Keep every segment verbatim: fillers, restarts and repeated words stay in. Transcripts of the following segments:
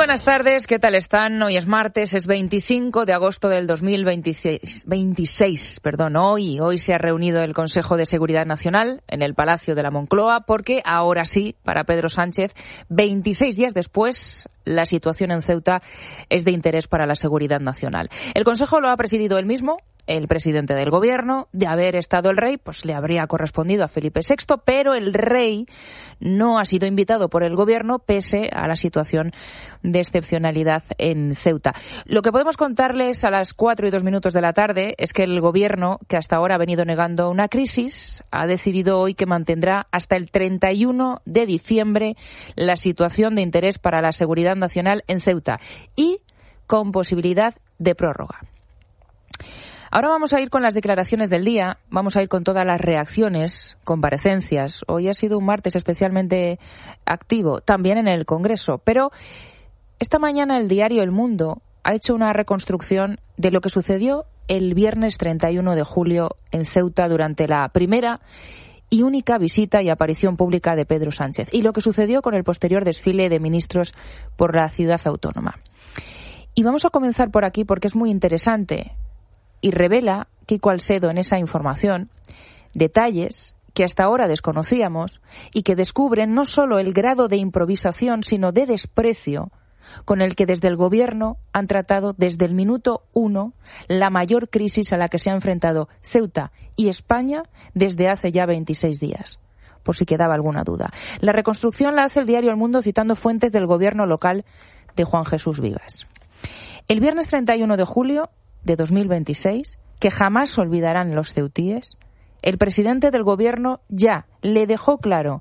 buenas tardes, ¿qué tal están? Hoy es martes, es veinticinco de agosto del dos mil veintiséis, perdón, hoy, hoy se ha reunido el Consejo de Seguridad Nacional en el Palacio de la Moncloa porque ahora sí, para Pedro Sánchez, veintiséis días después, la situación en Ceuta es de interés para la seguridad nacional. El Consejo lo ha presidido él mismo, el presidente del Gobierno. De haber estado el rey, pues le habría correspondido a Felipe sexto, pero el rey no ha sido invitado por el Gobierno pese a la situación de excepcionalidad en Ceuta. Lo que podemos contarles a las cuatro y dos minutos de la tarde es que el Gobierno, que hasta ahora ha venido negando una crisis, ha decidido hoy que mantendrá hasta el treinta y uno de diciembre la situación de interés para la seguridad nacional en Ceuta y con posibilidad de prórroga. Ahora vamos a ir con las declaraciones del día, vamos a ir con todas las reacciones, comparecencias. Hoy ha sido un martes especialmente activo, también en el Congreso, pero esta mañana el diario El Mundo ha hecho una reconstrucción de lo que sucedió el viernes treinta y uno de julio en Ceuta durante la primera y única visita y aparición pública de Pedro Sánchez y lo que sucedió con el posterior desfile de ministros por la ciudad autónoma. Y vamos a comenzar por aquí porque es muy interesante y revela Kiko Alsedo en esa información detalles que hasta ahora desconocíamos y que descubren no solo el grado de improvisación, sino de desprecio con el que desde el Gobierno han tratado desde el minuto uno la mayor crisis a la que se ha enfrentado Ceuta y España desde hace ya veintiséis días, por si quedaba alguna duda. La reconstrucción la hace el diario El Mundo citando fuentes del Gobierno local de Juan Jesús Vivas. El viernes treinta y uno de julio de dos mil veintiséis, que jamás olvidarán los ceutíes, el presidente del Gobierno ya le dejó claro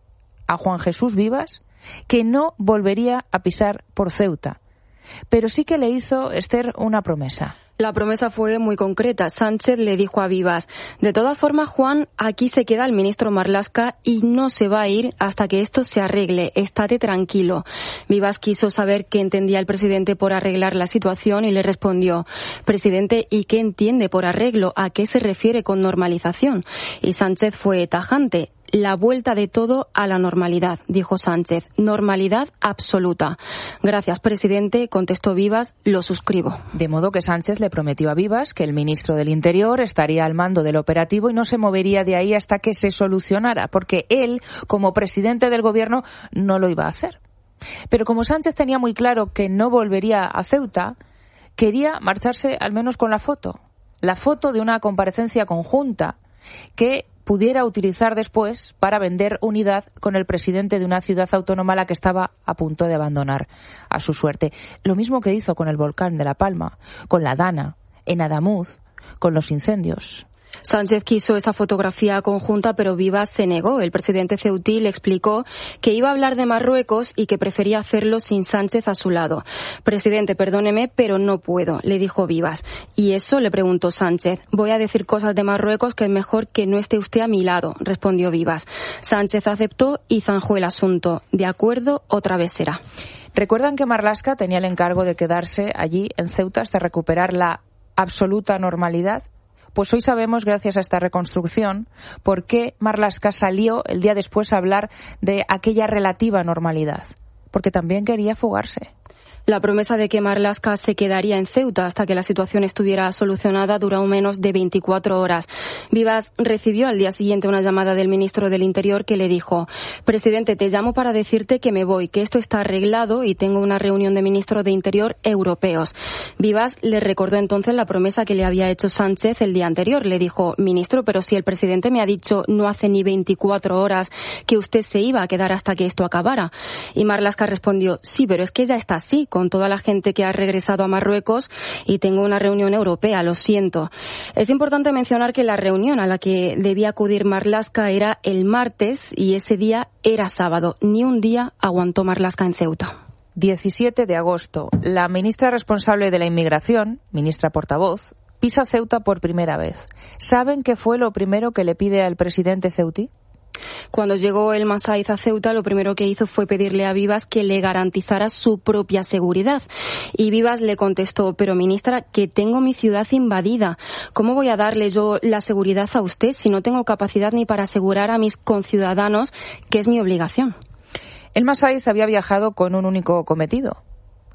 a Juan Jesús Vivas que no volvería a pisar por Ceuta, pero sí que le hizo, Esther, una promesa. La promesa fue muy concreta. Sánchez le dijo a Vivas: de todas formas, Juan, aquí se queda el ministro Marlaska y no se va a ir hasta que esto se arregle. Estate tranquilo. Vivas quiso saber qué entendía el presidente por arreglar la situación y le respondió: presidente, ¿y qué entiende por arreglo? ¿A qué se refiere con normalización? Y Sánchez fue tajante. La vuelta de todo a la normalidad, dijo Sánchez. Normalidad absoluta. Gracias, presidente, contestó Vivas, lo suscribo. De modo que Sánchez le prometió a Vivas que el ministro del Interior estaría al mando del operativo y no se movería de ahí hasta que se solucionara, porque él, como presidente del Gobierno, no lo iba a hacer. Pero como Sánchez tenía muy claro que no volvería a Ceuta, quería marcharse al menos con la foto. La foto de una comparecencia conjunta que pudiera utilizar después para vender unidad con el presidente de una ciudad autónoma a la que estaba a punto de abandonar a su suerte. Lo mismo que hizo con el volcán de La Palma, con la Dana, en Adamuz, con los incendios. Sánchez quiso esa fotografía conjunta, pero Vivas se negó. El presidente ceutí le explicó que iba a hablar de Marruecos y que prefería hacerlo sin Sánchez a su lado. Presidente, perdóneme, pero no puedo, le dijo Vivas. ¿Y eso?, le preguntó Sánchez. Voy a decir cosas de Marruecos que es mejor que no esté usted a mi lado, respondió Vivas. Sánchez aceptó y zanjó el asunto. De acuerdo, otra vez será. ¿Recuerdan que Marlaska tenía el encargo de quedarse allí en Ceuta hasta recuperar la absoluta normalidad? Pues hoy sabemos, gracias a esta reconstrucción, por qué Marlaska salió el día después a hablar de aquella relativa normalidad. Porque también quería fugarse. La promesa de que Marlaska se quedaría en Ceuta hasta que la situación estuviera solucionada duró menos de veinticuatro horas. Vivas recibió al día siguiente una llamada del ministro del Interior que le dijo: presidente, te llamo para decirte que me voy, que esto está arreglado y tengo una reunión de ministros de Interior europeos. Vivas le recordó entonces la promesa que le había hecho Sánchez el día anterior. Le dijo: ministro, pero si el presidente me ha dicho no hace ni veinticuatro horas que usted se iba a quedar hasta que esto acabara. Y Marlaska respondió: sí, pero es que ya está así, con toda la gente que ha regresado a Marruecos y tengo una reunión europea, lo siento. Es importante mencionar que la reunión a la que debía acudir Marlaska era el martes y ese día era sábado. Ni un día aguantó Marlaska en Ceuta. diecisiete de agosto. La ministra responsable de la inmigración, ministra portavoz, pisa Ceuta por primera vez. ¿Saben qué fue lo primero que le pide al presidente ceutí? Cuando llegó el Masaiz a Ceuta, lo primero que hizo fue pedirle a Vivas que le garantizara su propia seguridad. Y Vivas le contestó: pero ministra, que tengo mi ciudad invadida. ¿Cómo voy a darle yo la seguridad a usted si no tengo capacidad ni para asegurar a mis conciudadanos, que es mi obligación? El Masaiz había viajado con un único cometido: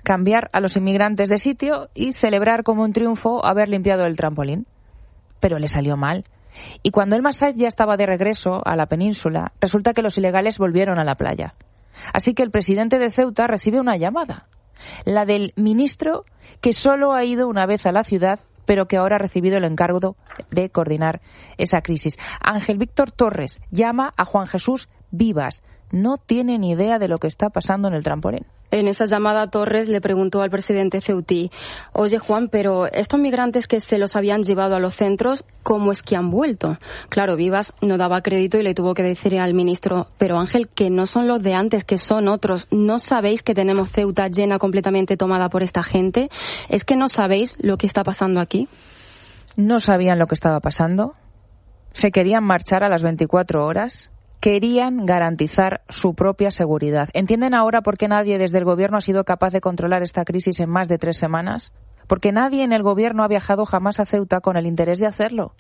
cambiar a los inmigrantes de sitio y celebrar como un triunfo haber limpiado el trampolín. Pero le salió mal. Y cuando el Massaid ya estaba de regreso a la península, resulta que los ilegales volvieron a la playa. Así que el presidente de Ceuta recibe una llamada, la del ministro que solo ha ido una vez a la ciudad, pero que ahora ha recibido el encargo de coordinar esa crisis. Ángel Víctor Torres llama a Juan Jesús Vivas. No tiene ni idea de lo que está pasando en el trampolín. En esa llamada, Torres le preguntó al presidente ceutí: oye, Juan, pero estos migrantes que se los habían llevado a los centros, ¿cómo es que han vuelto? Claro, Vivas no daba crédito y le tuvo que decir al ministro: pero Ángel, que no son los de antes, que son otros. ¿No sabéis que tenemos Ceuta llena, completamente tomada por esta gente? ¿Es que no sabéis lo que está pasando aquí? No sabían lo que estaba pasando. Se querían marchar a las veinticuatro horas. Querían garantizar su propia seguridad. ¿Entienden ahora por qué nadie desde el gobierno ha sido capaz de controlar esta crisis en más de tres semanas? Porque nadie en el gobierno ha viajado jamás a Ceuta con el interés de hacerlo.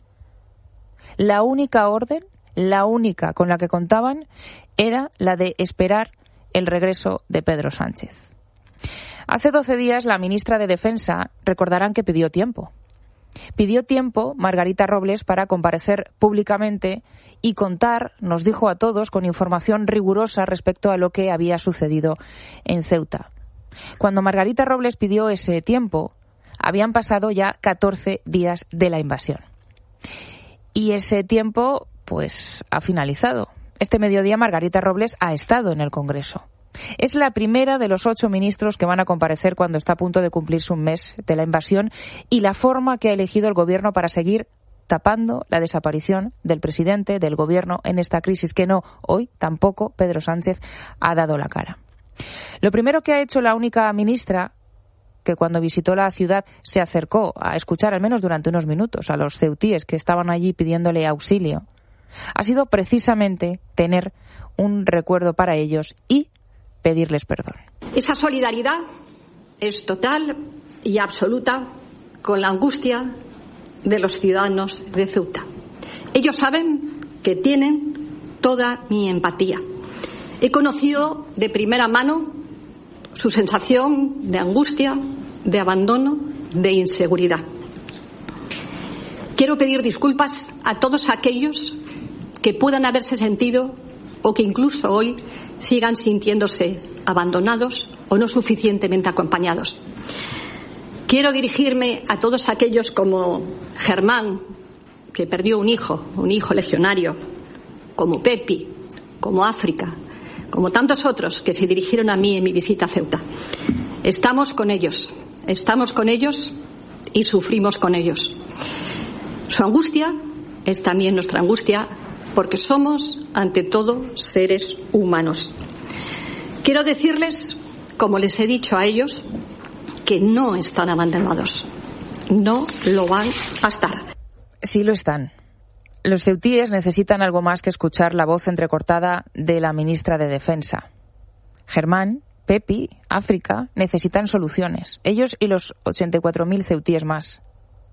La única orden, la única con la que contaban, era la de esperar el regreso de Pedro Sánchez. Hace doce días la ministra de Defensa, recordarán que pidió tiempo. Pidió tiempo Margarita Robles para comparecer públicamente y contar, nos dijo a todos, con información rigurosa respecto a lo que había sucedido en Ceuta. Cuando Margarita Robles pidió ese tiempo, habían pasado ya catorce días de la invasión. Y ese tiempo, pues, ha finalizado. Este mediodía Margarita Robles ha estado en el Congreso. Es la primera de los ocho ministros que van a comparecer cuando está a punto de cumplirse un mes de la invasión y la forma que ha elegido el gobierno para seguir tapando la desaparición del presidente del gobierno en esta crisis que no, hoy tampoco Pedro Sánchez ha dado la cara. Lo primero que ha hecho la única ministra que cuando visitó la ciudad se acercó a escuchar al menos durante unos minutos a los ceutíes que estaban allí pidiéndole auxilio, ha sido precisamente tener un recuerdo para ellos y pedirles perdón. Esa solidaridad es total y absoluta con la angustia de los ciudadanos de Ceuta. Ellos saben que tienen toda mi empatía. He conocido de primera mano su sensación de angustia, de abandono, de inseguridad. Quiero pedir disculpas a todos aquellos que puedan haberse sentido o que incluso hoy sigan sintiéndose abandonados o no suficientemente acompañados. Quiero dirigirme a todos aquellos como Germán, que perdió un hijo, un hijo legionario, como Pepi, como África, como tantos otros que se dirigieron a mí en mi visita a Ceuta. Estamos con ellos, estamos con ellos y sufrimos con ellos. Su angustia es también nuestra angustia, porque somos, ante todo, seres humanos. Quiero decirles, como les he dicho a ellos, que no están abandonados. No lo van a estar. Sí lo están. Los ceutíes necesitan algo más que escuchar la voz entrecortada de la ministra de Defensa. Germán, Pepi, África, necesitan soluciones. Ellos y los ochenta y cuatro mil ceutíes más.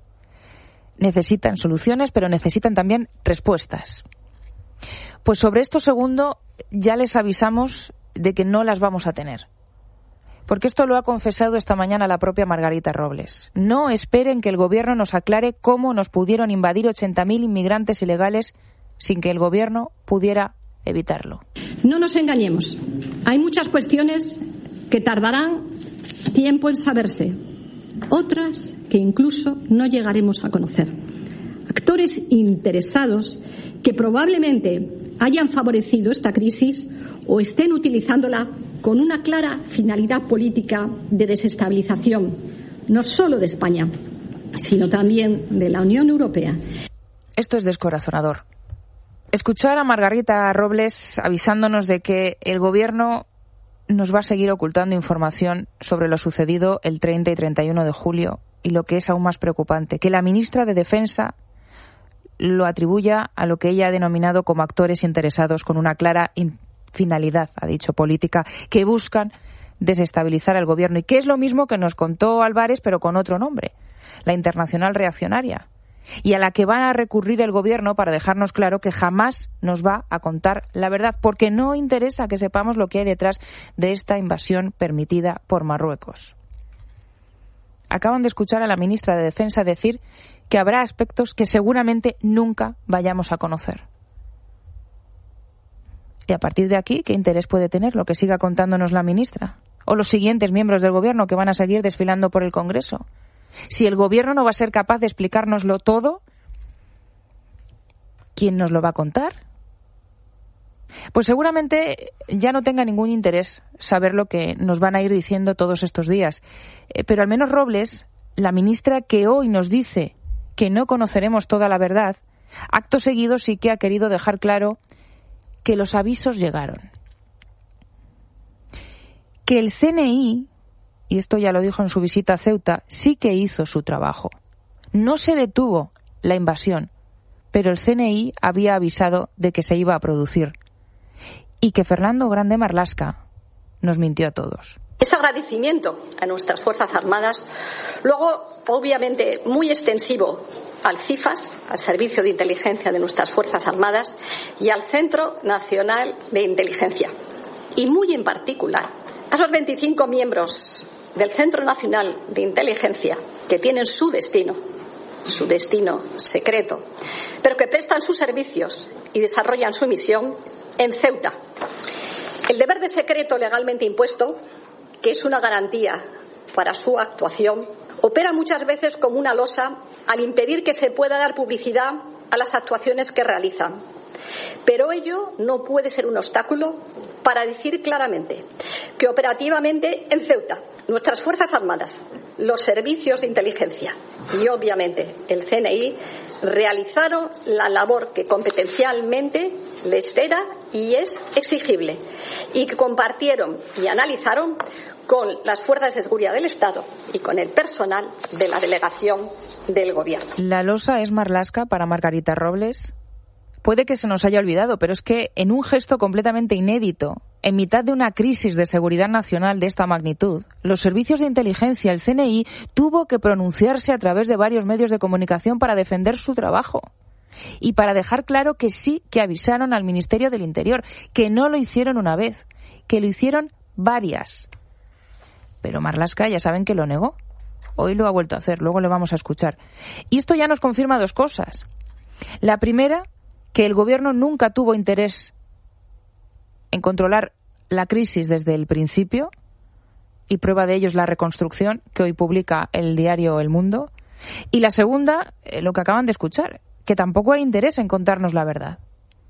Necesitan soluciones, pero necesitan también respuestas. Pues sobre esto segundo ya les avisamos de que no las vamos a tener. Porque esto lo ha confesado esta mañana la propia Margarita Robles. No esperen que el gobierno nos aclare cómo nos pudieron invadir ochenta mil inmigrantes ilegales sin que el gobierno pudiera evitarlo. No nos engañemos. Hay muchas cuestiones que tardarán tiempo en saberse. Otras que incluso no llegaremos a conocer. Actores interesados que probablemente hayan favorecido esta crisis o estén utilizándola con una clara finalidad política de desestabilización, no solo de España, sino también de la Unión Europea. Esto es descorazonador. Escuchar a Margarita Robles avisándonos de que el gobierno nos va a seguir ocultando información sobre lo sucedido el treinta y treinta y uno de julio y lo que es aún más preocupante, que la ministra de Defensa lo atribuya a lo que ella ha denominado como actores interesados con una clara finalidad, ha dicho, política, que buscan desestabilizar al gobierno y que es lo mismo que nos contó Álvarez, pero con otro nombre, la Internacional Reaccionaria, y a la que va a recurrir el gobierno para dejarnos claro que jamás nos va a contar la verdad, porque no interesa que sepamos lo que hay detrás de esta invasión permitida por Marruecos. acaban de escuchar a la ministra de Defensa decir que habrá aspectos que seguramente nunca vayamos a conocer. Y a partir de aquí, ¿qué interés puede tener lo que siga contándonos la ministra? O los siguientes miembros del Gobierno que van a seguir desfilando por el Congreso. Si el Gobierno no va a ser capaz de explicárnoslo todo, ¿quién nos lo va a contar? Pues seguramente ya no tenga ningún interés saber lo que nos van a ir diciendo todos estos días. Eh, pero al menos Robles, la ministra que hoy nos dice que no conoceremos toda la verdad, acto seguido sí que ha querido dejar claro que los avisos llegaron. Que el C N I, y esto ya lo dijo en su visita a Ceuta, sí que hizo su trabajo. No se detuvo la invasión, pero el C N I había avisado de que se iba a producir. Y que Fernando Grande Marlaska nos mintió a todos. Ese agradecimiento a nuestras Fuerzas Armadas, luego obviamente muy extensivo al CIFAS, al Servicio de Inteligencia de nuestras Fuerzas Armadas, y al Centro Nacional de Inteligencia. Y muy en particular a esos veinticinco miembros del Centro Nacional de Inteligencia que tienen su destino, su destino secreto, pero que prestan sus servicios y desarrollan su misión en Ceuta. El deber de secreto legalmente impuesto, que es una garantía para su actuación, opera muchas veces como una losa al impedir que se pueda dar publicidad a las actuaciones que realizan. Pero ello no puede ser un obstáculo para decir claramente que operativamente en Ceuta nuestras Fuerzas Armadas, los servicios de inteligencia y obviamente el C N I realizaron la labor que competencialmente les era y es exigible y que compartieron y analizaron con las fuerzas de seguridad del Estado y con el personal de la delegación del Gobierno. La losa es Marlaska para Margarita Robles. Puede que se nos haya olvidado, pero es que en un gesto completamente inédito, en mitad de una crisis de seguridad nacional de esta magnitud, los servicios de inteligencia, el C N I, tuvo que pronunciarse a través de varios medios de comunicación para defender su trabajo y para dejar claro que sí que avisaron al Ministerio del Interior, que no lo hicieron una vez, que lo hicieron varias. Pero Marlaska ya saben que lo negó. Hoy lo ha vuelto a hacer, luego lo vamos a escuchar. Y esto ya nos confirma dos cosas. La primera, que el Gobierno nunca tuvo interés en controlar la crisis desde el principio, y prueba de ello es la reconstrucción que hoy publica el diario El Mundo. Y la segunda, eh, lo que acaban de escuchar, que tampoco hay interés en contarnos la verdad.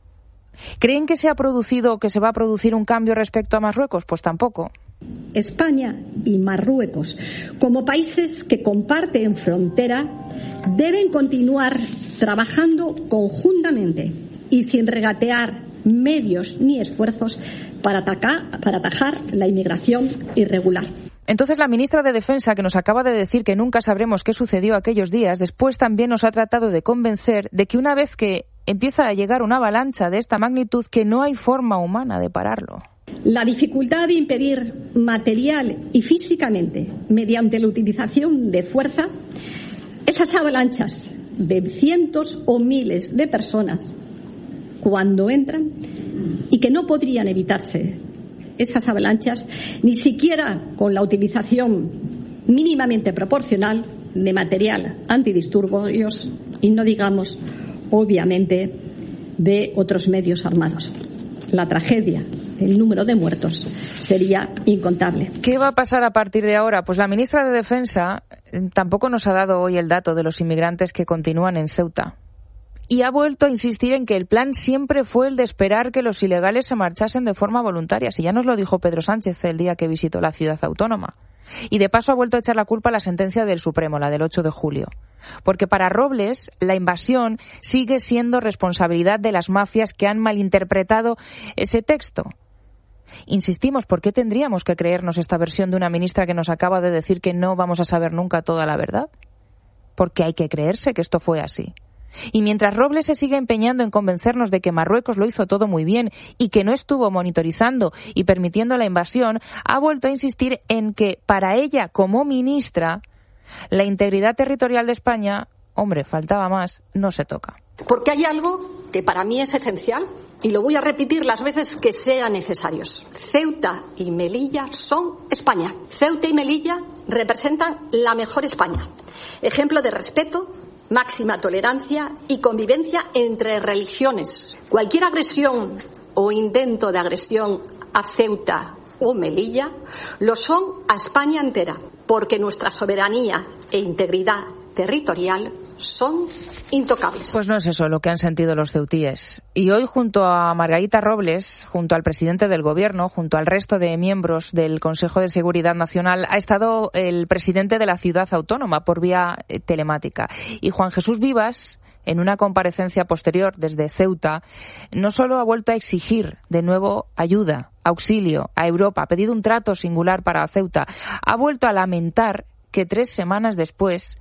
¿Creen que se ha producido o que se va a producir un cambio respecto a Marruecos? Pues tampoco. España y Marruecos, como países que comparten frontera, deben continuar trabajando conjuntamente y sin regatear medios ni esfuerzos para atacar, para atajar la inmigración irregular. Entonces la ministra de Defensa, que nos acaba de decir que nunca sabremos qué sucedió aquellos días, después también nos ha tratado de convencer de que una vez que empieza a llegar una avalancha de esta magnitud, que no hay forma humana de pararlo. La dificultad de impedir material y físicamente, mediante la utilización de fuerza, esas avalanchas de cientos o miles de personas cuando entran y que no podrían evitarse esas avalanchas ni siquiera con la utilización mínimamente proporcional de material antidisturbios y no digamos obviamente de otros medios armados. La tragedia, el número de muertos sería incontable. ¿Qué va a pasar a partir de ahora? Pues la ministra de Defensa tampoco nos ha dado hoy el dato de los inmigrantes que continúan en Ceuta. Y ha vuelto a insistir en que el plan siempre fue el de esperar que los ilegales se marchasen de forma voluntaria. Si ya nos lo dijo Pedro Sánchez el día que visitó la ciudad autónoma. Y de paso ha vuelto a echar la culpa a la sentencia del Supremo, la del ocho de julio. Porque para Robles la invasión sigue siendo responsabilidad de las mafias que han malinterpretado ese texto. Insistimos, ¿por qué tendríamos que creernos esta versión de una ministra que nos acaba de decir que no vamos a saber nunca toda la verdad? Porque hay que creerse que esto fue así. Y mientras Robles se sigue empeñando en convencernos de que Marruecos lo hizo todo muy bien y que no estuvo monitorizando y permitiendo la invasión, ha vuelto a insistir en que para ella, como ministra, la integridad territorial de España, hombre, faltaba más, no se toca. Porque hay algo que para mí es esencial y lo voy a repetir las veces que sean necesarios. Ceuta y Melilla son España. Ceuta y Melilla representan la mejor España. Ejemplo de respeto, máxima tolerancia y convivencia entre religiones. Cualquier agresión o intento de agresión a Ceuta o Melilla lo son a España entera, porque nuestra soberanía e integridad territorial son intocables. Pues no es eso lo que han sentido los ceutíes. Y hoy, junto a Margarita Robles, junto al presidente del Gobierno, junto al resto de miembros del Consejo de Seguridad Nacional, ha estado el presidente de la ciudad autónoma por vía eh, telemática. Y Juan Jesús Vivas, en una comparecencia posterior desde Ceuta, no solo ha vuelto a exigir de nuevo ayuda, auxilio a Europa, ha pedido un trato singular para Ceuta, ha vuelto a lamentar que tres semanas después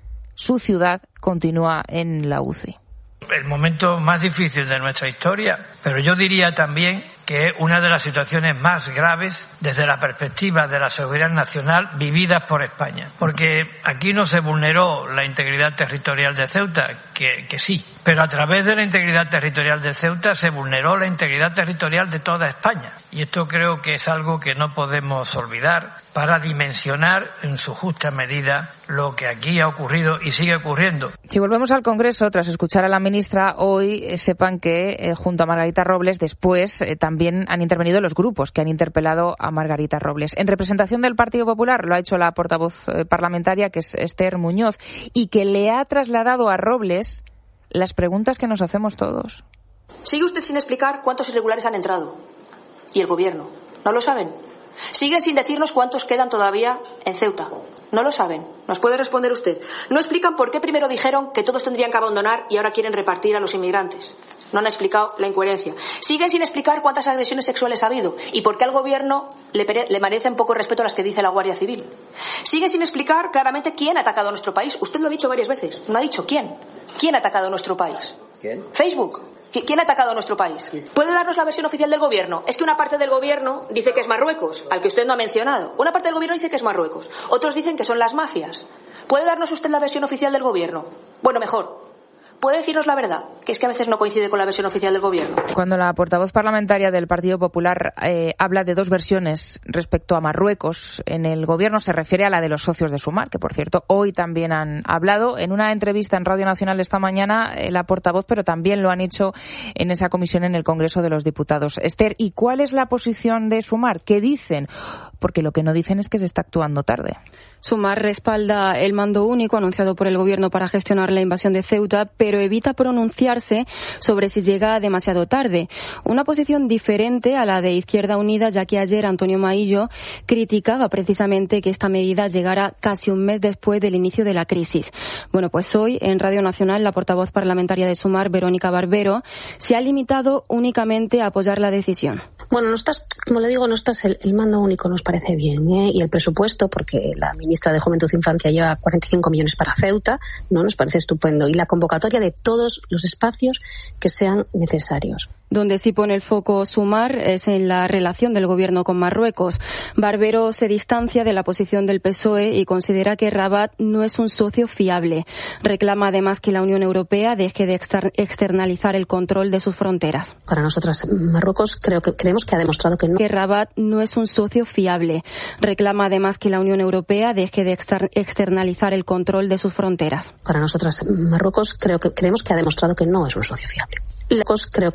su ciudad continúa en la U C I. El momento más difícil de nuestra historia, pero yo diría también que es una de las situaciones más graves desde la perspectiva de la seguridad nacional vividas por España. Porque aquí no se vulneró la integridad territorial de Ceuta, que, que sí, pero a través de la integridad territorial de Ceuta se vulneró la integridad territorial de toda España. Y esto creo que es algo que no podemos olvidar para dimensionar en su justa medida lo que aquí ha ocurrido y sigue ocurriendo. Si volvemos al Congreso, tras escuchar a la ministra, hoy eh, sepan que eh, junto a Margarita Robles después eh, también han intervenido los grupos que han interpelado a Margarita Robles. En representación del Partido Popular lo ha hecho la portavoz eh, parlamentaria, que es Esther Muñoz, y que le ha trasladado a Robles las preguntas que nos hacemos todos. Sigue usted sin explicar cuántos irregulares han entrado. ¿Y el Gobierno? ¿No lo saben? Siguen sin decirnos cuántos quedan todavía en Ceuta. No lo saben. ¿Nos puede responder usted? No explican por qué primero dijeron que todos tendrían que abandonar y ahora quieren repartir a los inmigrantes. No han explicado la incoherencia. Siguen sin explicar cuántas agresiones sexuales ha habido y por qué al Gobierno le, pere- le merecen poco respeto las que dice la Guardia Civil. Siguen sin explicar claramente quién ha atacado a nuestro país. Usted lo ha dicho varias veces. No ha dicho quién. ¿Quién ha atacado a nuestro país? ¿Quién? Facebook. ¿Quién ha atacado a nuestro país? ¿Puede darnos la versión oficial del Gobierno? Es que una parte del Gobierno dice que es Marruecos, al que usted no ha mencionado. Una parte del Gobierno dice que es Marruecos. Otros dicen que son las mafias. ¿Puede darnos usted la versión oficial del Gobierno? Bueno, mejor. ¿Puede decirnos la verdad? Que es que a veces no coincide con la versión oficial del Gobierno. Cuando la portavoz parlamentaria del Partido Popular eh, habla de dos versiones respecto a Marruecos, en el Gobierno se refiere a la de los socios de Sumar, que por cierto hoy también han hablado en una entrevista en Radio Nacional esta mañana, eh, la portavoz, pero también lo han hecho en esa comisión en el Congreso de los Diputados. Esther, ¿y cuál es la posición de Sumar? ¿Qué dicen? Porque lo que no dicen es que se está actuando tarde. Sumar respalda el mando único anunciado por el Gobierno para gestionar la invasión de Ceuta, pero evita pronunciarse sobre si llega demasiado tarde. Una posición diferente a la de Izquierda Unida, ya que ayer Antonio Maillo criticaba precisamente que esta medida llegara casi un mes después del inicio de la crisis. Bueno, pues hoy en Radio Nacional la portavoz parlamentaria de Sumar, Verónica Barbero, se ha limitado únicamente a apoyar la decisión. Bueno, no estás, como le digo, no estás el, el mando único, nos parece bien, ¿eh? Y el presupuesto, porque la ministra de Juventud e Infancia lleva cuarenta y cinco millones para Ceuta, no nos parece estupendo. Y la convocatoria de todos los espacios que sean necesarios. Donde sí pone el foco Sumar es en la relación del Gobierno con Marruecos. Barbero se distancia de la posición del P S O E y considera que Rabat no es un socio fiable. Reclama además que la Unión Europea deje de exter- externalizar el control de sus fronteras. Para nosotras, Marruecos creo que creemos que ha demostrado que no. Que Rabat no es un socio fiable. Reclama además que la Unión Europea deje de exter- externalizar el control de sus fronteras. Para nosotras, Marruecos creo que creemos que ha demostrado que no es un socio fiable. Marruecos creo